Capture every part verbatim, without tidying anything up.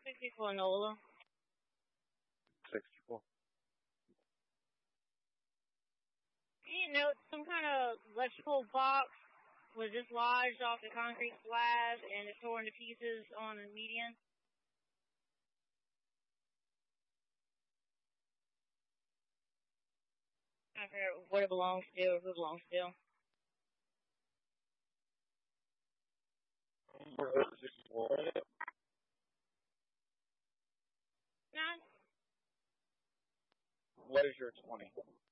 sixty-four Nola. sixty-four. You know, some kind of electrical box was dislodged off the concrete slab and it's torn to pieces on the median. I forget what it belongs to or who it belongs to. Nine. What is your twenty?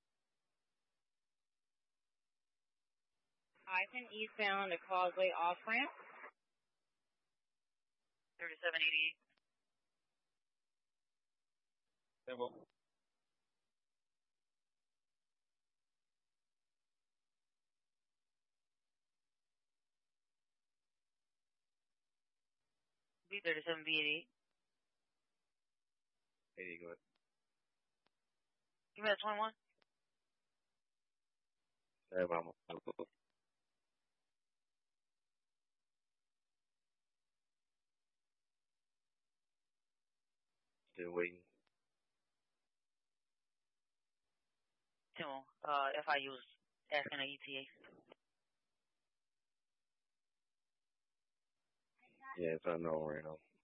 Hyphen eastbound to Causeway off ramp. thirty-seven eighty-eight. Simple. B thirty-seven B eighty-eight. eighty, go ahead. Give me that twenty-one. Hey, mama. Still waiting. Tim, uh, F I U was asking an E T A. Yeah, it's unknown right now.